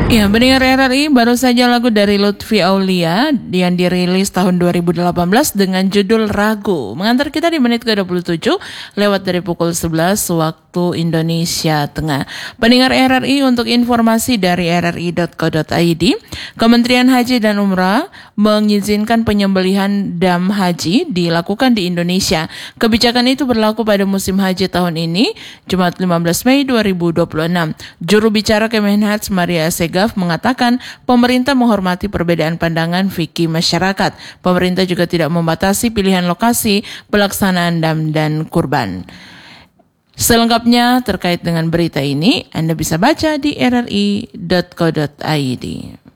Ya, pendengar RRI, baru saja lagu dari Lutfi Aulia yang dirilis tahun 2018 dengan judul Ragu. Mengantar kita di menit ke-27 lewat dari pukul 11 waktu Indonesia Tengah. Pendengar RRI, untuk informasi dari rri.co.id, Kementerian Haji dan Umrah mengizinkan penyembelihan dam haji dilakukan di Indonesia. Kebijakan itu berlaku pada musim haji tahun ini, Jumat 15 Mei 2026. Juru bicara Kemenhaj Maria Segaf mengatakan pemerintah menghormati perbedaan pandangan fikih masyarakat. Pemerintah juga tidak membatasi pilihan lokasi pelaksanaan dam dan kurban. Selengkapnya terkait dengan berita ini Anda bisa baca di rri.co.id.